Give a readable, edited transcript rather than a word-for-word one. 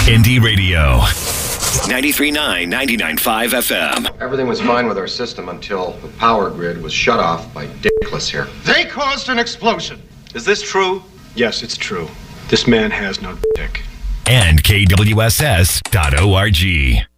Indie Radio. 93.9, 99.5 FM. Everything was fine with our system until the power grid was shut off by Dickless here. They caused an explosion. Is this true? Yes, it's true. This man has no dick. And KWSS.org.